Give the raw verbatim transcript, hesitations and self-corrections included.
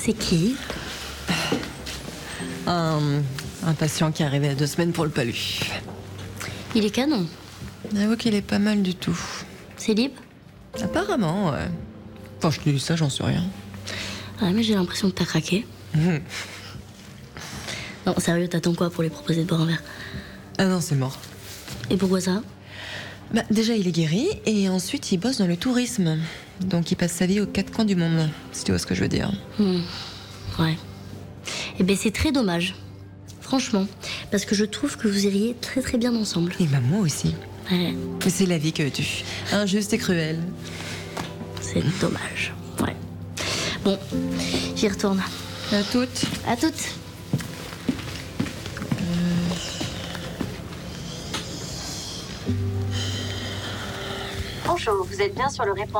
C'est qui? Un, un patient qui est arrivé à deux semaines pour le palu. Il est canon. J'avoue qu'il est pas mal du tout. C'est libre? Apparemment, ouais. Enfin, je te dis ça, j'en sais rien. Ah, mais j'ai l'impression que t'as craqué. Mmh. Non, sérieux, t'attends quoi pour lui proposer de boire un verre? Ah non, c'est mort. Et pourquoi ça? Bah, déjà, il est guéri, et ensuite, il bosse dans le tourisme. Donc, il passe sa vie aux quatre coins du monde, si tu vois ce que je veux dire. Hmm. Ouais. Eh ben, c'est très dommage. Franchement. Parce que je trouve que vous iriez très très bien ensemble. Et bah, moi aussi. Ouais. Mais c'est la vie que veux-tu. Injuste et cruelle. C'est dommage. Ouais. Bon, j'y retourne. À toutes. À toutes. Bonjour, vous êtes bien sur le répondeur.